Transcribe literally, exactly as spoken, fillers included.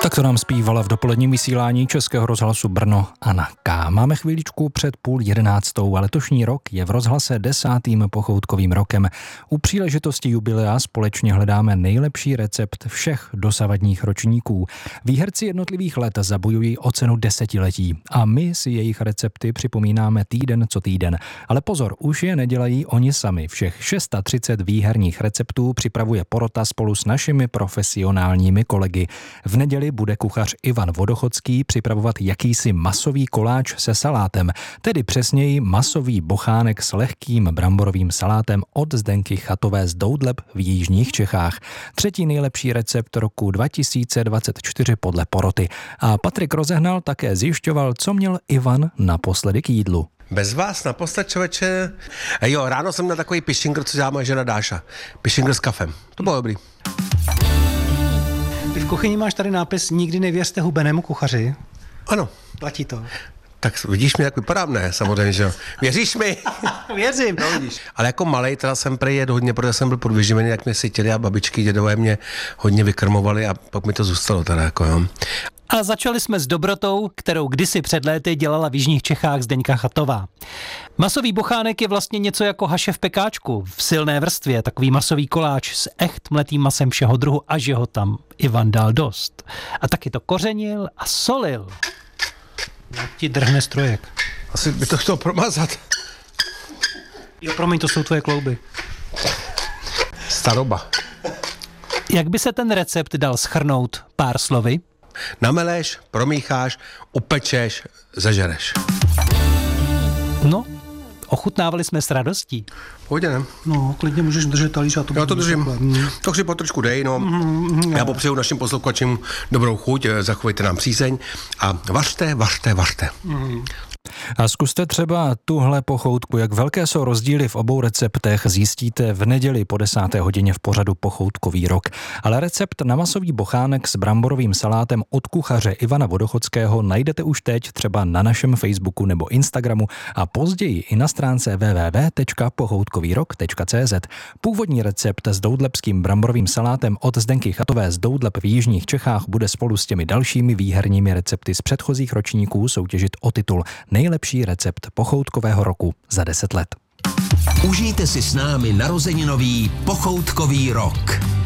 Tak to nám zpívala v dopoledním vysílání Českého rozhlasu Brno Anna K. Máme chvíličku před půl jedenáctou a letošní rok je v rozhlase desátým pochoutkovým rokem. U příležitosti jubilea společně hledáme nejlepší recept všech dosavadních ročníků. Výherci jednotlivých let zabojují o cenu desetiletí a my si jejich recepty připomínáme týden co týden. Ale pozor, už je nedělají oni sami. Všech třicet šest výherních receptů připravuje porota spolu s našimi profesionálními kolegy. V neděli bude kuchař Ivan Vodochodský připravovat jakýsi masový koláč se salátem, tedy přesněji masový bochánek s lehkým bramborovým salátem od Zdenky Chatové z Doudleb v jižních Čechách. Třetí nejlepší recept roku dva tisíce dvacet čtyři podle poroty. A Patrik Rozehnal také zjišťoval, co měl Ivan naposledy k jídlu. Bez vás naposled, člověče. Jo, ráno jsem měl takový pišingr, co dělá moje žena Dáša. Pišingr s kafem. To bylo dobrý. Ty v kuchyni máš tady nápis Nikdy nevěřte hubenému kuchaři. Ano. Platí to. Tak vidíš mi, jak vypadám, ne? Samozřejmě, že jo. Věříš mi? Věřím. No, vidíš. Ale jako malej teda jsem prý jet hodně, protože jsem byl podvyživený, jak mě sytili a babičky, dědové mě hodně vykrmovali a pak mi to zůstalo teda jako, jo. A začali jsme s dobrotou, kterou kdysi před léty dělala v jižních Čechách Zdeňka Chatová. Masový bochánek je vlastně něco jako haše v pekáčku, v silné vrstvě, takový masový koláč s echt mletým masem všeho druhu, až jeho tam Ivan dal dost. A taky to kořenil a solil. Jak ti drhne strojek. Asi by to chtěl promazat. Jo, promiň, to jsou tvoje klouby. Staroba. Jak by se ten recept dal shrnout pár slovy? Nameleš, promícháš, upečeš, zažereš. No, ochutnávali jsme s radostí. Pojď, ne? No, klidně můžeš držet talíř a to... Já to držím. Mm. To si potrošku dej, no. Mm, Já popřeju našim posluchačům dobrou chuť, zachovejte nám přízeň a vařte, vařte, vařte. Mm. A zkuste třeba tuhle pochoutku, jak velké jsou rozdíly v obou receptech, zjistíte v neděli po desáté hodině v pořadu Pochoutkový rok. Ale recept na masový bochánek s bramborovým salátem od kuchaře Ivana Vodochodského najdete už teď třeba na našem Facebooku nebo Instagramu a později i na stránce w w w tečka pochoutkovýrok tečka c z. Původní recept s doudlebským bramborovým salátem od Zdenky Chatové z Doudleb v jižních Čechách bude spolu s těmi dalšími výherními recepty z předchozích ročníků soutěžit o titul Nejlepší recept pochoutkového roku za deset let. Užijte si s námi narozeninový Pochoutkový rok.